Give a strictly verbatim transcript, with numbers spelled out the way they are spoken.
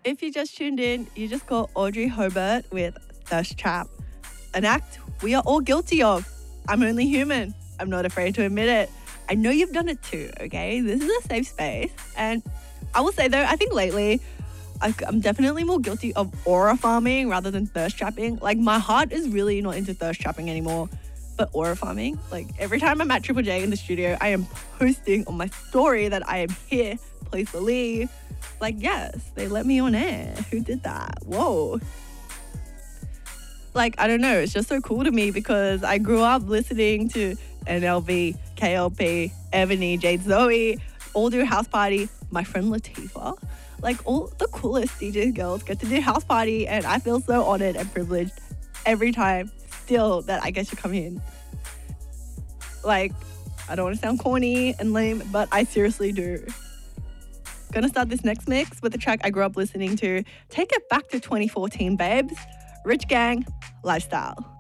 If you just tuned in, you just got Audrey Hobart with Thirst Trap, an act we are all guilty of. I'm only human. I'm not afraid to admit it. I know you've done it too, okay? This is a safe space. And I will say though, I think lately I, I'm definitely more guilty of aura farming rather than thirst trapping. Like my heart is really not into thirst trapping anymore, but aura farming. Like every time I'm at Triple J in the studio, I am posting on my story that I am here. Please believe. Like, yes, they let me on air. Who did that? Whoa. Like, I don't know. It's just so cool to me because I grew up listening to N L V, K L P, Ebony, Jade Zoe, all do house party. My friend Latifah. Like, all the coolest D J girls get to do house party, and I feel so honored and privileged every time still that I get to come in. Like, I don't want to sound corny and lame, but I seriously do. Gonna start this next mix with the track I grew up listening to. Take it back to twenty fourteen, babes. Rich Gang, Lifestyle.